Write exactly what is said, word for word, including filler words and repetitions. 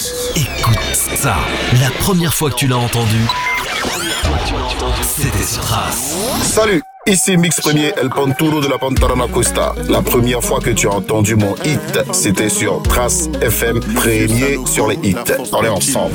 Écoute ça. La première fois que tu l'as entendu, c'était sur Trace. Salut, ici Mix Premier, El Panturo de la Pantarana Costa. La première fois que tu as entendu mon hit, c'était sur Trace F M, premier sur les hits. On est ensemble.